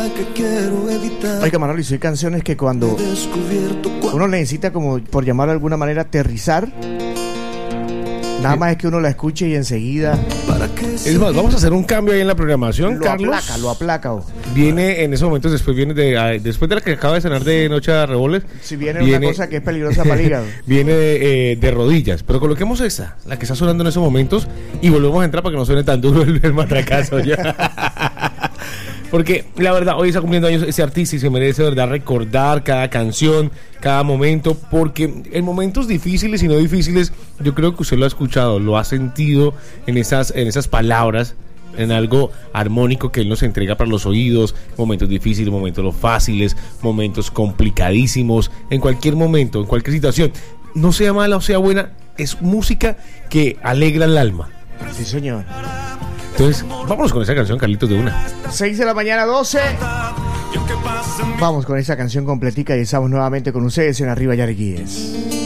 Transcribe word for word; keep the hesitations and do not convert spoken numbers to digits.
que quiero evitar. Oiga, Manolo, y soy canciones que cuando uno necesita, como por llamarlo de alguna manera, aterrizar, nada más es que uno la escuche y enseguida. Es más, vamos a hacer un cambio ahí en la programación, lo Carlos. Aplaca, lo aplaca. Oh. Viene en esos momentos, después viene de, a, después de la que acaba de sonar de Noche a Revoles. Si viene, viene una cosa que es peligrosa para el hígado. Viene de, eh, de rodillas, pero coloquemos esa, la que está sonando en esos momentos, y volvemos a entrar para que no suene tan duro el, el matracazo ya. Porque la verdad, hoy está cumpliendo años ese artista y se merece, de verdad, recordar cada canción, cada momento, porque en momentos difíciles y no difíciles, yo creo que usted lo ha escuchado, lo ha sentido en esas, en esas palabras, en algo armónico que él nos entrega para los oídos, momentos difíciles, momentos fáciles, momentos complicadísimos, en cualquier momento, en cualquier situación, no sea mala o sea buena, es música que alegra el alma. Sí, señor. Entonces, vámonos con esa canción, Carlitos, de una. seis de la mañana, doce. Vamos con esa canción completica y estamos nuevamente con ustedes en Arriba Yariguíes.